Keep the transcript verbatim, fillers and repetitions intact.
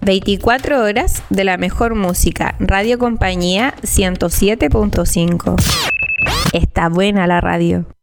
veinticuatro horas de la mejor música. Radio Compañía ciento siete punto cinco. Está buena la radio.